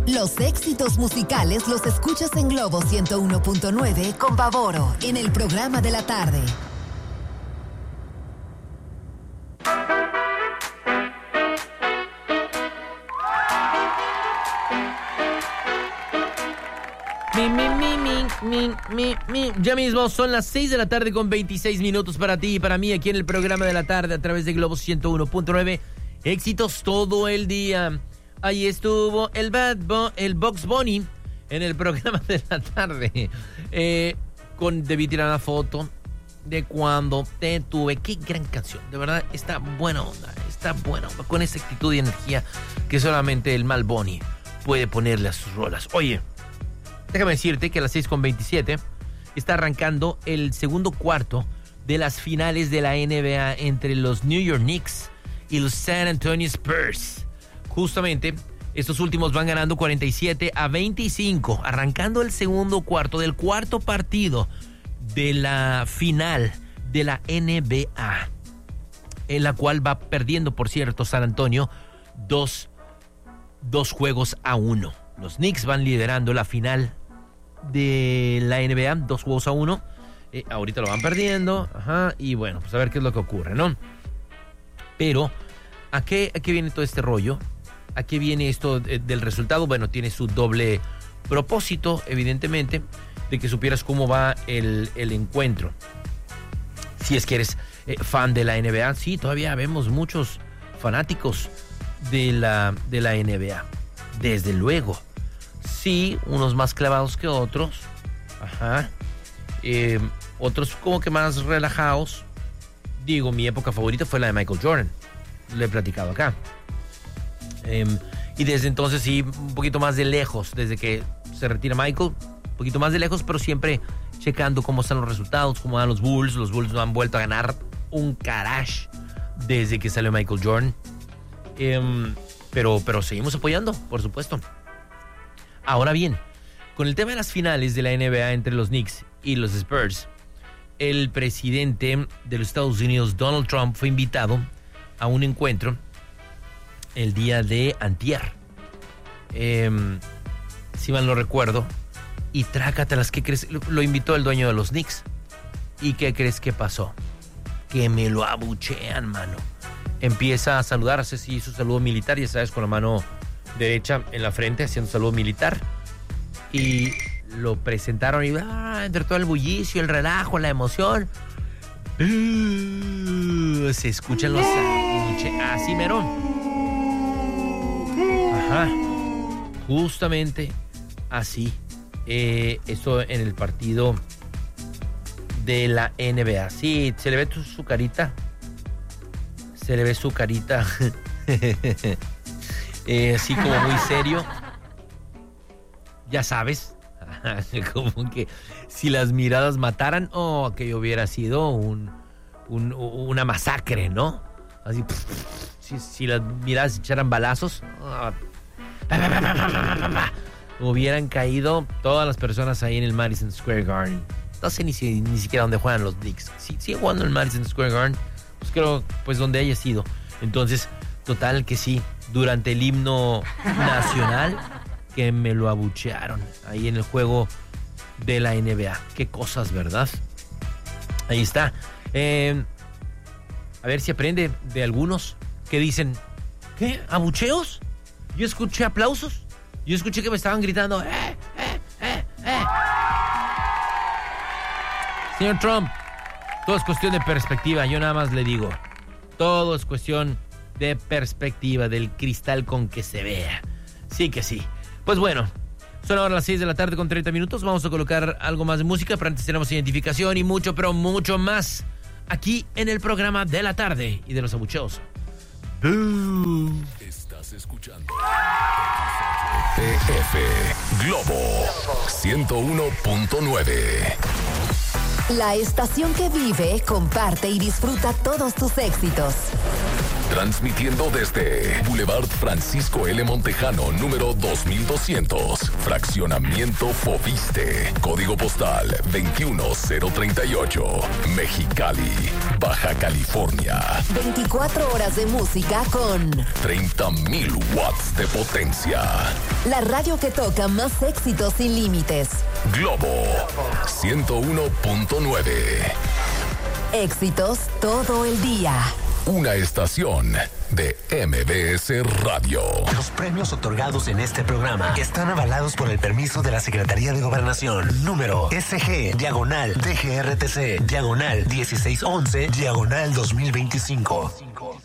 Los éxitos musicales los escuchas en Globo 101.9 con Pavoro en el programa de la tarde. Ya mismo son las 6 de la tarde con 26 minutos para ti y para mí aquí en el programa de la tarde a través de Globo 101.9. Éxitos todo el día. Ahí estuvo el Bugs Bunny en el programa de la tarde. Debí tirar una foto de cuando te tuve. Qué gran canción. De verdad, está buena onda. Está buena onda. Con esa actitud y energía que solamente el Mal Bunny puede ponerle a sus rolas. Oye, déjame decirte que a las 6:27 está arrancando el segundo cuarto de las finales de la NBA entre los New York Knicks y los San Antonio Spurs. Justamente, estos últimos van ganando 47-25, arrancando el segundo cuarto del cuarto partido de la final de la NBA, en la cual va perdiendo, por cierto, San Antonio 2 juegos a 1. Los Knicks van liderando la final de la NBA, 2 juegos a 1. Ahorita lo van perdiendo. Y bueno, pues a ver qué es lo que ocurre, ¿no? Pero, ¿a qué viene todo este rollo? ¿A qué viene esto del resultado? Bueno, tiene su doble propósito, evidentemente, de que supieras cómo va el encuentro. Si es que eres fan de la NBA, sí, todavía vemos muchos fanáticos de la NBA. Desde luego. Sí, unos más clavados que otros. Otros como que más relajados. Digo, mi época favorita fue la de Michael Jordan. Lo he platicado acá. Y desde entonces sí, un poquito más de lejos. Desde que se retira Michael, un poquito más de lejos, pero siempre checando cómo están los resultados, cómo dan los Bulls. Los Bulls no han vuelto a ganar un carash desde que salió Michael Jordan. Pero seguimos apoyando, por supuesto. Ahora bien, con el tema de las finales de la NBA entre los Knicks y los Spurs, el presidente de los Estados Unidos, Donald Trump, fue invitado a un encuentro el día de antier. Si mal no recuerdo. Y trácatelas, ¿qué crees? Lo invitó el dueño de los Knicks. ¿Y qué crees que pasó? Que me lo abuchean, mano. Empieza a saludar, hace así su saludo militar, ya sabes, con la mano derecha en la frente, haciendo saludo militar. Y lo presentaron y entre todo el bullicio, el relajo, la emoción, se escuchan los abucheos. Así mero. Justamente así. Esto en el partido de la NBA. Sí, se le ve su carita. Se le ve su carita así como muy serio. Ya sabes, como que si las miradas mataran, que hubiera sido una masacre, ¿no? Así, si las miradas echaran balazos, hubieran caído todas las personas ahí en el Madison Square Garden. No sé ni siquiera dónde juegan los Knicks. Si sigue jugando en el Madison Square Garden, pues creo, pues donde haya sido. Entonces, total que sí, durante el himno nacional, que me lo abuchearon ahí en el juego de la NBA. Qué cosas, ¿verdad? Ahí está. A ver si aprende de algunos que dicen, ¿qué? ¿Abucheos? Yo escuché aplausos. Yo escuché que me estaban gritando, Señor Trump, todo es cuestión de perspectiva. Yo nada más le digo, todo es cuestión de perspectiva, del cristal con que se vea. Sí que sí. Pues bueno, son ahora las 6 de la tarde con 30 minutos. Vamos a colocar algo más de música, pero antes tenemos identificación y mucho, pero mucho más aquí en el programa de la tarde y de los abucheos. Estás escuchando TF Globo 101.9. La estación que vive, comparte y disfruta todos tus éxitos. Transmitiendo desde Boulevard Francisco L. Montejano, número 2200. Fraccionamiento Fobiste. Código postal 21038. Mexicali, Baja California. 24 horas de música con 30,000 watts de potencia. la radio que toca más éxitos sin límites. Globo 101.9. Éxitos todo el día. Una estación de MBS Radio. Los premios otorgados en este programa están avalados por el permiso de la Secretaría de Gobernación. Número SG/DGRTC/1611/2025.